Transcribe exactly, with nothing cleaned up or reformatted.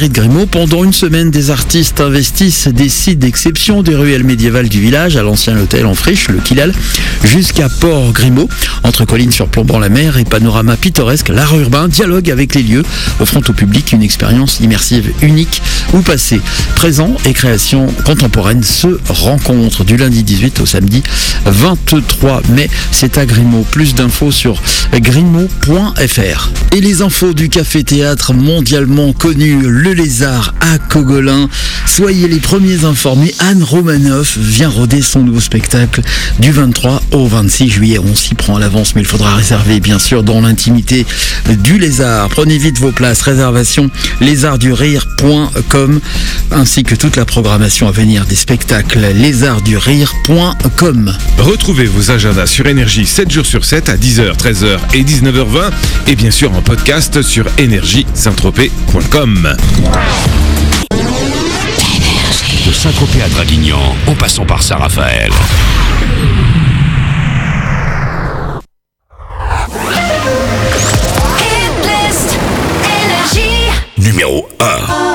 mairie de Grimaud. Pendant une semaine, des artistes investissent des sites d'exception, des ruelles médiévales du village, à l'ancien hôtel en friche, le Kilal, jusqu'à Port-Grimaud. Entre collines surplombant la mer et panorama pittoresque, l'art urbain dialogue avec les lieux, offrant au public une expérience immersive unique où passé, présent et création contemporaine se rencontrent du lundi dix-huit au samedi vingt-trois mai. C'est à Grimaud. Plus d'infos sur grimaud point f r. Et les infos du café-théâtre mondialement connu, Le Lézard à Cogolin. Soyez les premiers informés, Anne Romanoff vient roder son nouveau spectacle du vingt-trois au vingt-six juillet. On s'y prend à l'avance, mais il faudra réserver bien sûr dans l'intimité du Lézard. Prenez vite vos places, réservation lézard du rire point com ainsi que toute la programmation à venir des spectacles lézard du rire point com. Retrouvez vos agendas sur Énergie sept jours sur sept à dix heures, treize heures et dix-neuf heures vingt et bien sûr en podcast sur énergie saint tropez point com. De Saint-Tropez à Draguignan, en passant par Saint-Raphaël. Numéro un.